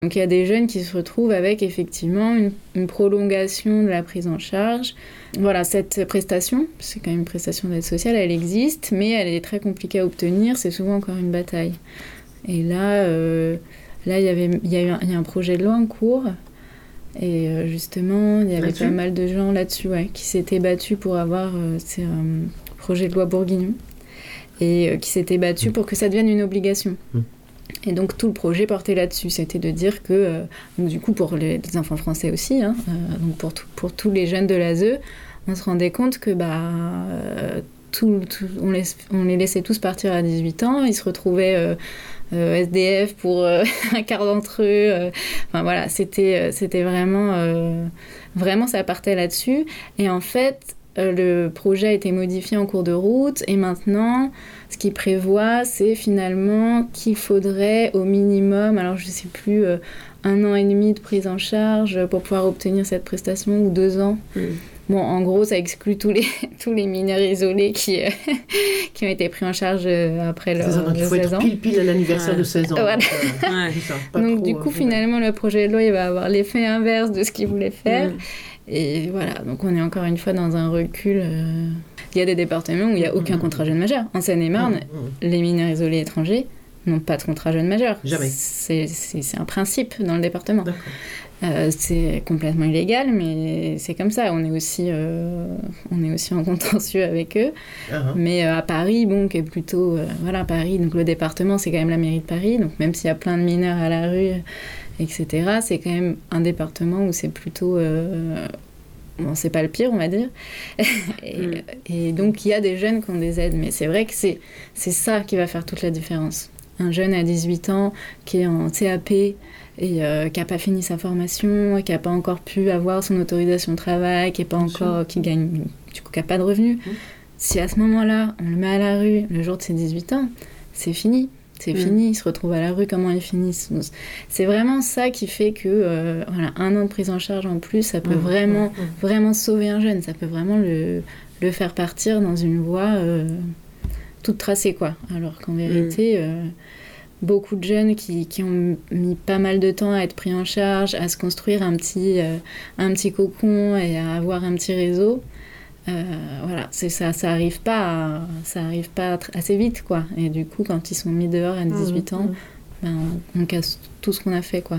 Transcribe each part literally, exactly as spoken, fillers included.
Donc il y a des jeunes qui se retrouvent avec effectivement une, une prolongation de la prise en charge. Voilà, cette prestation, c'est quand même une prestation d'aide sociale, elle existe, mais elle est très compliquée à obtenir, c'est souvent encore une bataille. Et là, euh, là il y avait, il y a eu un, il y a un projet de loi en cours, et euh, justement, il y avait là-dessus pas mal de gens là-dessus ouais, qui s'étaient battus pour avoir euh, ce euh, projet de loi Bourguignon, et euh, qui s'étaient battus mmh. pour que ça devienne une obligation. Mmh. Et donc tout le projet portait là-dessus, c'était de dire que, euh, donc, du coup pour les, les enfants français aussi, hein, euh, donc pour, tout, pour tous les jeunes de l'A S E, on se rendait compte que bah, euh, tout, tout, on, laisse, on les laissait tous partir à dix-huit ans, ils se retrouvaient euh, euh, S D F pour euh, un quart d'entre eux, euh, enfin voilà, c'était, c'était vraiment, euh, vraiment ça partait là-dessus. Et en fait, euh, le projet a été modifié en cours de route et maintenant, ce qu'il prévoit, c'est finalement qu'il faudrait au minimum, alors je ne sais plus, euh, un an et demi de prise en charge pour pouvoir obtenir cette prestation ou deux ans. Mmh. Bon, en gros, ça exclut tous les, tous les mineurs isolés qui, euh, qui ont été pris en charge après leur seize ans. Donc il faut être pile, pile à l'anniversaire ouais. de seize ans. Voilà. Donc, euh, ouais. ça, donc trop, du coup, euh, finalement, ouais. le projet de loi, il va avoir l'effet inverse de ce qu'il voulait faire. Mmh. Et voilà, donc on est encore une fois dans un recul. Euh... Il y a des départements où il n'y a aucun contrat jeune majeur. En Seine-et-Marne, mmh, mmh. les mineurs isolés étrangers n'ont pas de contrat jeune majeur. Jamais. C'est, c'est, c'est un principe dans le département. D'accord. Euh, c'est complètement illégal, mais c'est comme ça. On est aussi, euh, on est aussi en contentieux avec eux. Uh-huh. Mais euh, à Paris, bon, qui est plutôt... Euh, voilà, Paris, donc le département, c'est quand même la mairie de Paris. Donc même s'il y a plein de mineurs à la rue, et cetera, c'est quand même un département où c'est plutôt... Euh, bon, c'est pas le pire, on va dire. et, mm. et donc, il y a des jeunes qui ont des aides. Mais c'est vrai que c'est, c'est ça qui va faire toute la différence. Un jeune à dix-huit ans qui est en C A P et euh, qui n'a pas fini sa formation, qui n'a pas encore pu avoir son autorisation de travail, qui est pas Bien encore, sûr. qui gagne, du coup, qui n'a pas de revenus. Mm. Si à ce moment-là, on le met à la rue le jour de ses dix-huit ans, c'est fini. C'est mmh. fini, ils se retrouvent à la rue, comment ils finissent. C'est vraiment ça qui fait que euh, voilà, un an de prise en charge en plus, ça peut mmh. vraiment, mmh. vraiment sauver un jeune. Ça peut vraiment le, le faire partir dans une voie euh, toute tracée, quoi. Alors qu'en vérité, mmh. euh, beaucoup de jeunes qui, qui ont mis pas mal de temps à être pris en charge, à se construire un petit, euh, un petit cocon et à avoir un petit réseau, Euh, voilà, c'est ça, ça arrive pas, à, ça arrive pas assez vite, quoi. Et du coup, quand ils sont mis dehors à dix-huit mmh, ans, mmh. Ben, on, on casse tout ce qu'on a fait, quoi.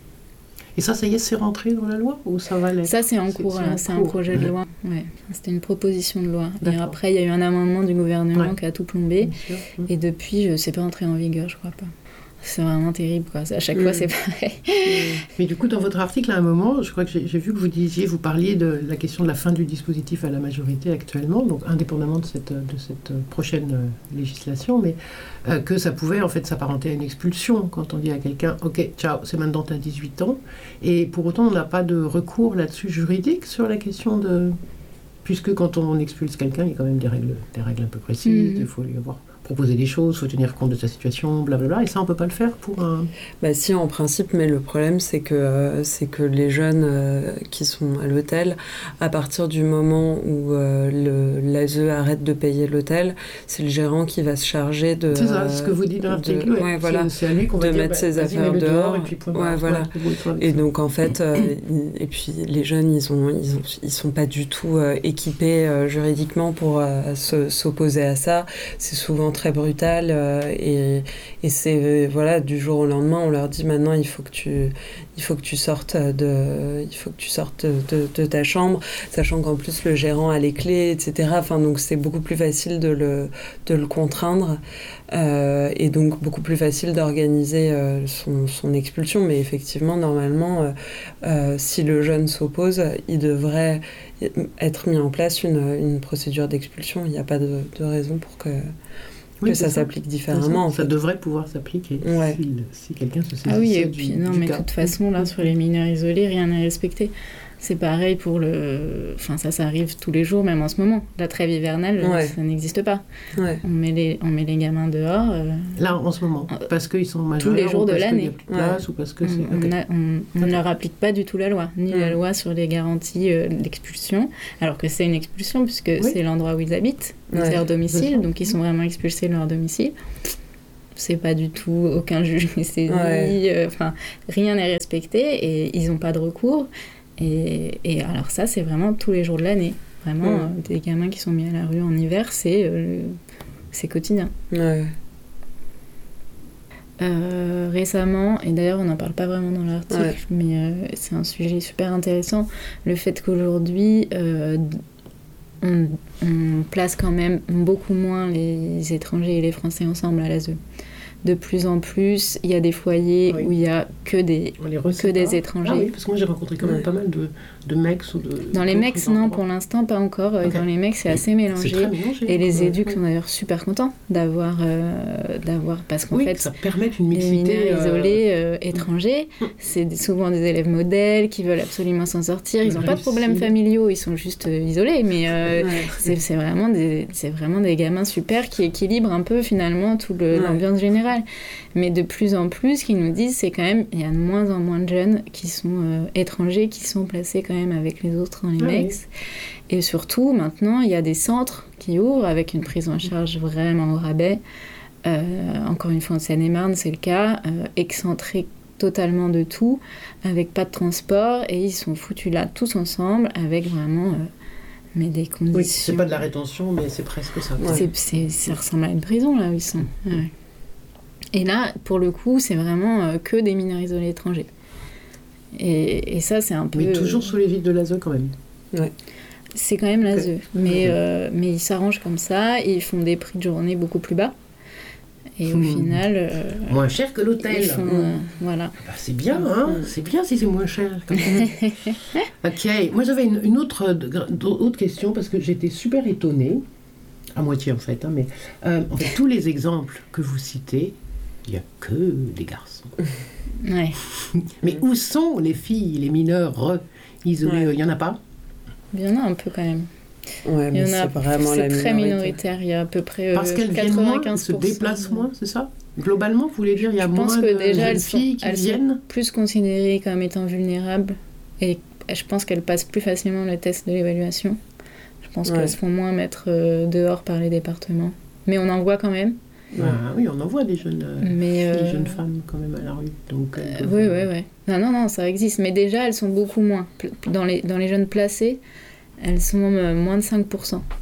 Et ça, ça y est, c'est rentré dans la loi ou ça va l'être ? Ça, c'est en cours, c'est, c'est, c'est un projet de loi. Ouais. C'était une proposition de loi. D'accord. Et après, il y a eu un amendement du gouvernement ouais. qui a tout plombé. Mmh. Et depuis, c'est pas entré en vigueur, je crois pas. C'est vraiment terrible, quoi. À chaque mmh. fois, c'est pareil. Mais du coup, dans votre article, à un moment, je crois que j'ai, j'ai vu que vous disiez, vous parliez de la question de la fin du dispositif à la majorité actuellement, donc indépendamment de cette, de cette prochaine législation, mais euh, que ça pouvait en fait s'apparenter à une expulsion quand on dit à quelqu'un « Ok, ciao, c'est maintenant t'as dix-huit ans ». Et pour autant, on n'a pas de recours là-dessus juridique sur la question de... Puisque quand on expulse quelqu'un, il y a quand même des règles, des règles un peu précises, il mmh. faut lui avoir... proposer des choses, il faut tenir compte de sa situation, blablabla, et ça on peut pas le faire pour un... Bah si, en principe, mais le problème c'est que, euh, c'est que les jeunes euh, qui sont à l'hôtel, à partir du moment où euh, le, l'A S E arrête de payer l'hôtel, c'est le gérant qui va se charger de... C'est ça, ce que vous dites dans l'article, de, ouais, ouais, voilà, c'est, c'est à lui qu'on va de dire, mettre bah, ses affaires dehors, dehors, et puis point ouais, voilà. Ouais, et donc en fait, euh, et puis les jeunes, ils ont, ils ont, ils sont pas du tout euh, équipés euh, juridiquement pour euh, se, s'opposer à ça. C'est souvent très brutal. Et, et c'est euh, voilà, du jour au lendemain on leur dit maintenant il faut que tu il faut que tu sortes de il faut que tu sortes de, de, de ta chambre, sachant qu'en plus le gérant a les clés, etc. Enfin donc c'est beaucoup plus facile de le de le contraindre euh, et donc beaucoup plus facile d'organiser euh, son son expulsion. Mais effectivement normalement euh, euh, si le jeune s'oppose, il devrait être mis en place une une procédure d'expulsion. Il n'y a pas de, de raison pour que Oui, que ça, ça s'applique différemment. Ça, ça devrait pouvoir s'appliquer ouais. si, si quelqu'un se saisit ah oui, et du, puis, non, du mais cas. De toute façon, là, sur les mineurs isolés, rien n'est respecté. C'est pareil pour le... Enfin, ça, ça arrive tous les jours, même en ce moment. La trêve hivernale, ouais. ça n'existe pas. Ouais. On, met les, on met les gamins dehors. Euh... Là, en ce moment, parce qu'ils sont majeurs, tous les jours de l'année. Qu'il y a plus de place, ouais. ou parce que c'est... On okay. ne okay. leur applique pas du tout la loi, ni mmh. la loi sur les garanties euh, d'expulsion, alors que c'est une expulsion, puisque oui. c'est l'endroit où ils habitent, ouais. c'est leur domicile, donc ils sont vraiment expulsés de leur domicile. c'est pas du tout, aucun juge n'est saisi, enfin, ouais. euh, rien n'est respecté et ils n'ont pas de recours. Et, et alors ça, c'est vraiment tous les jours de l'année. Vraiment, mmh. euh, des gamins qui sont mis à la rue en hiver, c'est, euh, c'est quotidien. Ouais. Euh, récemment, et d'ailleurs on n'en parle pas vraiment dans l'article, ouais. mais euh, c'est un sujet super intéressant, le fait qu'aujourd'hui euh, on, on place quand même beaucoup moins les étrangers et les Français ensemble à l'A S E. De plus en plus, il y a des foyers oui. où il n'y a que des, que des étrangers. Ah oui, parce que moi j'ai rencontré quand même ouais. pas mal de, de mecs ou de... Dans les mecs, non, pour l'instant, pas encore. Okay. Dans les mecs, c'est assez mélangé. C'est très mélangé. Et les éducs ouais. sont d'ailleurs super contents d'avoir... Euh, d'avoir parce qu'en oui, fait, ça permet une mixité... Les mineurs isolés euh, étrangers, mmh. c'est souvent des élèves modèles qui veulent absolument s'en sortir. Ils n'ont pas de problèmes familiaux, ils sont juste euh, isolés, mais euh, ouais. c'est, c'est, vraiment des, c'est vraiment des gamins super qui équilibrent un peu finalement toute ouais. l'ambiance générale. Mais de plus en plus, ce qu'ils nous disent, c'est quand même, il y a de moins en moins de jeunes qui sont euh, étrangers, qui sont placés quand même avec les autres dans les ah, mecs. Oui. Et surtout, maintenant, il y a des centres qui ouvrent avec une prise en charge vraiment au rabais. Euh, encore une fois, en Seine-et-Marne, c'est le cas, euh, excentrés totalement de tout, avec pas de transport, et ils sont foutus là tous ensemble, avec vraiment... Euh, mais des conditions... Oui, c'est pas de la rétention, mais c'est presque ça. Ouais. C'est, c'est, ça ressemble à une prison, là où ils sont. Ouais. Et là, pour le coup, c'est vraiment euh, que des mineurs isolés étrangers. Et, et ça, c'est un peu... Mais toujours sous l'égide de l'A S E, quand même. Ouais. C'est quand même l'A S E. Okay. Mais, okay. euh, mais ils s'arrangent comme ça, et ils font des prix de journée beaucoup plus bas. Et au mmh. final... Euh, moins cher que l'hôtel. Font, mmh. euh, voilà. Bah, c'est bien, hein mmh. C'est bien si c'est moins cher. Comme ça. Ok. Moi, j'avais une, une autre, autre question, parce que j'étais super étonnée, à moitié en fait, hein, mais euh, en fait, tous les exemples que vous citez, il n'y a que des garçons. Ouais. Mais où sont les filles, les mineurs isolés ? Il n'y en a pas ? Il y en a un peu quand même. Ouais, mais il y en a, c'est vraiment c'est la très minorité. minoritaire. Il y a à peu près euh, parce qu'elles viennent moins, se déplacent moins, c'est ça ? Globalement, vous voulez dire il y a je moins pense que de déjà, jeunes elles filles sont, qui elles viennent sont plus considérées comme étant vulnérables et je pense qu'elles passent plus facilement le test de l'évaluation. Je pense ouais. qu'elles se font moins mettre euh, dehors par les départements. Mais on en voit quand même. Ah, oui, on en voit des jeunes, euh, mais euh... des jeunes femmes quand même à la rue. Donc, euh, euh, oui, oui, oui. Non, non, non, ça existe. Mais déjà, elles sont beaucoup moins. Dans les, dans les jeunes placés, elles sont euh, moins de cinq pour cent.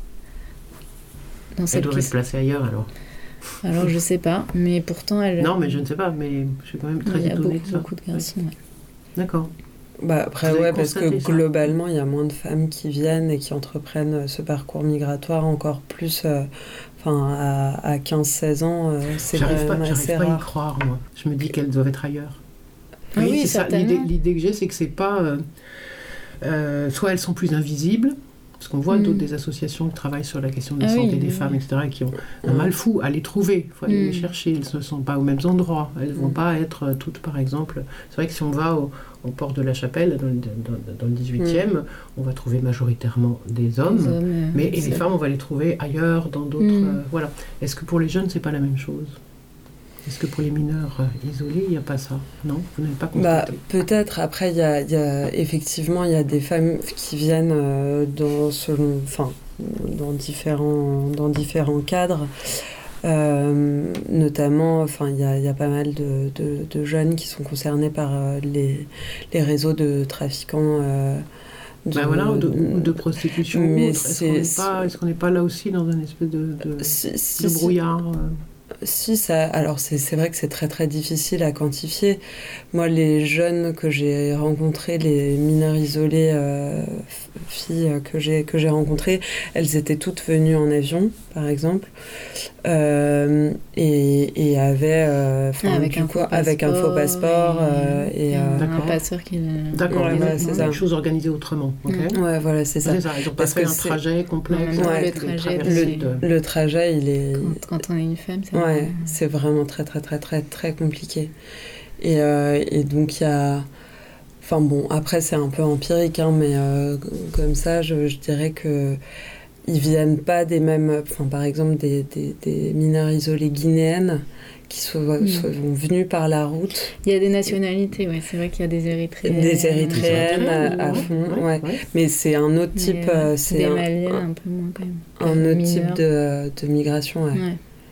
Dans elles doivent être placées ailleurs alors. Alors, je sais pas, mais pourtant, elles... Non, mais je ne sais pas, mais je suis quand même très étonnée de ça. Il y a beaucoup de garçons, ouais. D'accord. Bah après, ouais, parce que ça. Globalement, il y a moins de femmes qui viennent et qui entreprennent ce parcours migratoire encore plus... Euh, Enfin, à, à quinze seize ans, euh, c'est j'arrive vraiment pas, assez j'arrive rare. pas à y croire, moi. Je me dis qu'elles doivent être ailleurs. Ah oui, oui, c'est ça. L'idée, l'idée, l'idée que j'ai, c'est que c'est pas... Euh, euh, soit elles sont plus invisibles, parce qu'on voit mmh. d'autres des associations qui travaillent sur la question de la ah santé oui, des oui. femmes, et cetera, et qui ont un mmh. mal fou à les trouver. Il faut aller mmh. les chercher. Elles ne sont pas aux mêmes endroits. Elles ne vont mmh. pas être toutes, par exemple... C'est vrai que si on va au, au port de la Chapelle, dans le, dans, dans le dix-huitième, mmh. on va trouver majoritairement des hommes, des hommes mais et les femmes, on va les trouver ailleurs, dans d'autres... Mmh. Euh, voilà. Est-ce que pour les jeunes, c'est pas la même chose ? Est-ce que pour les mineurs euh, isolés, il n'y a pas ça ? Non ? Vous n'avez pas constaté ? Bah, peut-être. Après, y a, y a, effectivement, il y a des femmes qui viennent euh, dans, selon, enfin, dans, différents, dans différents cadres. Euh, notamment, enfin, il y a, y a pas mal de, de, de jeunes qui sont concernés par euh, les, les réseaux de trafiquants. Euh, de, ben voilà, ou de, ou de prostitution. Mais est-ce qu'on n'est pas, est-ce qu'on n'est pas là aussi dans un espèce de, de, si, si, de brouillard euh... Si, ça, alors c'est, c'est vrai que c'est très très difficile à quantifier. Moi, les jeunes que j'ai rencontrés, les mineurs isolés, euh, filles que j'ai, que j'ai rencontrées, elles étaient toutes venues en avion, par exemple, euh, et, et avaient, euh, ah, avec, du un coup, avec un faux passeport. Euh, et, et un, euh, un passeur qui... D'accord, ouais, voilà, c'est ça. Quelque chose organisé autrement. Okay. Mmh. Ouais, voilà, c'est ça. C'est ça. Ils ont pas fait un c'est... trajet complexe. Ouais, le, trajet, le, de... le trajet, il est... Quand, quand on est une femme, c'est... Ouais, vraiment... c'est vraiment très, très, très, très, très compliqué. Et, euh, et donc, il y a... Enfin bon, après, c'est un peu empirique, hein, mais euh, comme ça, je, je dirais que ils viennent pas des mêmes... Enfin, par exemple, des, des, des mineurs isolés guinéennes qui sont, mmh. sont venus par la route. Il y a des nationalités, ouais. C'est vrai qu'il y a des Érythréennes. Des Érythréennes à, à fond, ouais, ouais. ouais. Mais c'est un autre type... Mais, euh, c'est des un, Maliennes, un, un peu moins quand même. Un autre mineurs. type de, de migration, ouais. ouais.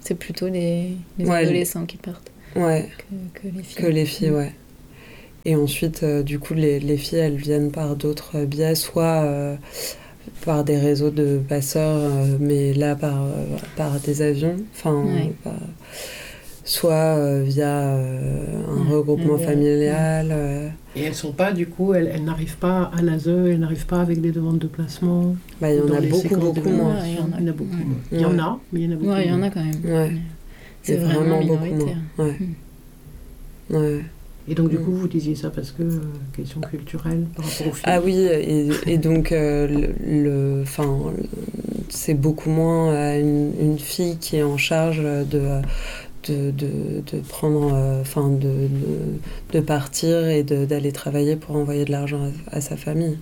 C'est plutôt les, les ouais, adolescents les... qui partent ouais. que, que les filles. Que les filles, ouais. Et ensuite, euh, du coup, les, les filles, elles viennent par d'autres biais, soit euh, par des réseaux de passeurs, euh, mais là, par, euh, par des avions, enfin, ouais. par, soit euh, via euh, un ouais. regroupement ouais. familial. Euh. Et elles sont pas, du coup, elles, elles n'arrivent pas à l'A S E, elles n'arrivent pas avec des demandes de placement. Bah, il y en a beaucoup, beaucoup moins. Il y en a, il y en a beaucoup moins. Il y en a, mais il y en a beaucoup moins. Ouais, il y en a quand même. Ouais. C'est, C'est vraiment, vraiment beaucoup moins. Ouais. Mm. Ouais. Et donc, du coup, vous disiez ça parce que, euh, question culturelle, par rapport aux filles. Ah oui, et, et donc, euh, le, le, enfin, c'est beaucoup moins euh, une, une fille qui est en charge de, de, de, de prendre, enfin, euh, de, de, de partir et de, d'aller travailler pour envoyer de l'argent à, à sa famille.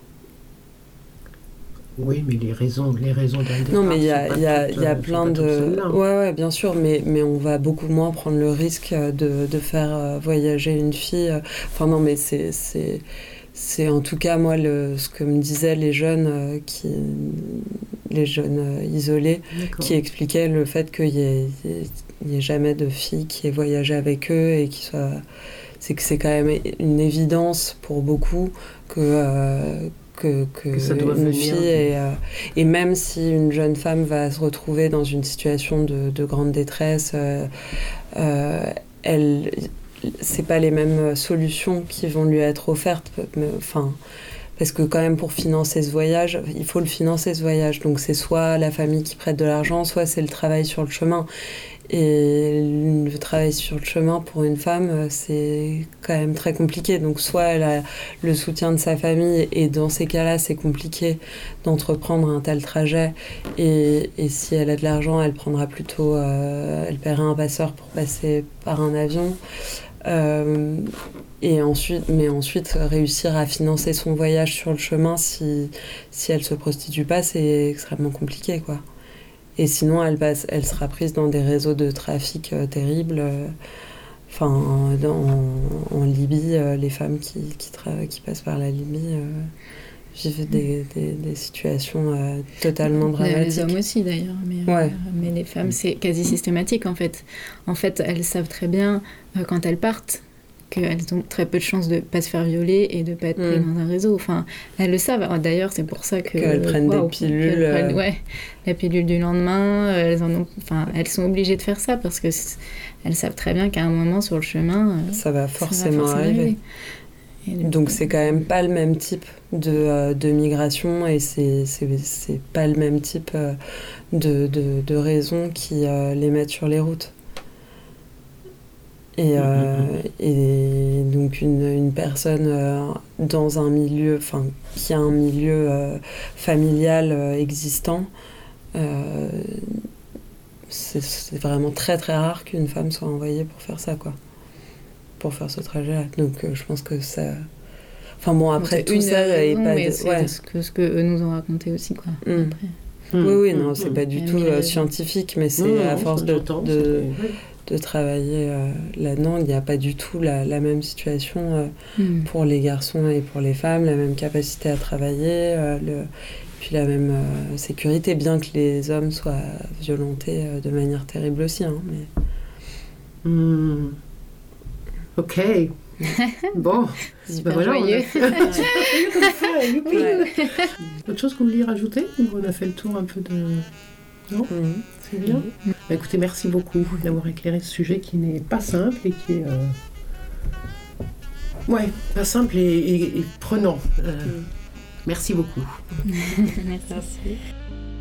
Oui, mais les raisons, les raisons d'un départ. Non, mais il y a, y a, y a plein de. Ouais, ouais, bien sûr, mais, mais on va beaucoup moins prendre le risque de, de faire voyager une fille. Enfin, non, mais c'est, c'est, c'est en tout cas, moi, le, ce que me disaient les jeunes, qui, les jeunes isolés, D'accord. qui expliquaient le fait qu'il n'y ait, y ait jamais de filles qui aient voyagé avec eux et qui soient. C'est que c'est quand même une évidence pour beaucoup que. Euh, que, que, que ça doit une venir. Fille et, euh, et même si une jeune femme va se retrouver dans une situation de, de grande détresse, euh, euh, elle, c'est pas les mêmes solutions qui vont lui être offertes. Enfin, parce que quand même pour financer ce voyage, il faut le financer ce voyage. Donc c'est soit la famille qui prête de l'argent, soit c'est le travail sur le chemin. Et le travail sur le chemin pour une femme, c'est quand même très compliqué. Donc soit elle a le soutien de sa famille, et dans ces cas-là, c'est compliqué d'entreprendre un tel trajet. Et, et si elle a de l'argent, elle prendra plutôt, euh, elle paiera un passeur pour passer par un avion. Euh, et ensuite, mais ensuite, réussir à financer son voyage sur le chemin, si, si elle se prostitue pas, c'est extrêmement compliqué, quoi. Et sinon, elle, passe, elle sera prise dans des réseaux de trafic euh, terribles. Enfin, euh, en, en Libye, euh, les femmes qui, qui, tra- qui passent par la Libye euh, vivent des, des, des situations euh, totalement dramatiques. Les hommes aussi, d'ailleurs. Mais, ouais. euh, mais les femmes, c'est quasi systématique, en fait. En fait, elles savent très bien, euh, quand elles partent, qu'elles ont très peu de chances de ne pas se faire violer et de ne pas être prises mmh. dans un réseau. Enfin, elles le savent. D'ailleurs, c'est pour ça que... Qu'elles prennent wow, des pilules. Prennent, ouais, la pilule du lendemain. Elles, en ont, enfin, elles sont obligées de faire ça parce qu'elles savent très bien qu'à un moment, sur le chemin... Ça va forcément, ça va forcément arriver. arriver. Donc, c'est quand même pas le même type de, euh, de migration et c'est, c'est, c'est pas le même type euh, de, de, de raisons qui euh, les mettent sur les routes. Et, euh, et donc une, une personne euh, dans un milieu, enfin qui a un milieu euh, familial euh, existant, euh, c'est, c'est vraiment très très rare qu'une femme soit envoyée pour faire ça, quoi, pour faire ce trajet-là. Donc euh, je pense que ça, enfin bon après tout ça et pas de... c'est ouais. ce que ce que eux nous ont raconté aussi, quoi. Mm. Après. Mm. Oui oui non mm. c'est pas du tout euh, scientifique, mais c'est non, à non, force de, de de travailler euh, là-dedans, il n'y a pas du tout la, la même situation euh, mmh. pour les garçons et pour les femmes, la même capacité à travailler, euh, le, puis la même euh, sécurité, bien que les hommes soient violentés euh, de manière terrible aussi. Hein, mais... mmh. Ok. Bon, ben voilà, on a fait... ouais. Autre chose que vous vouliez rajouter ou on a fait le tour un peu de... Non mmh. C'est bien. Mmh. Bah, écoutez, merci beaucoup d'avoir éclairé ce sujet qui n'est pas simple et qui est... Euh... Ouais, pas simple et, et, et prenant. Euh... Mmh. Merci beaucoup. Merci.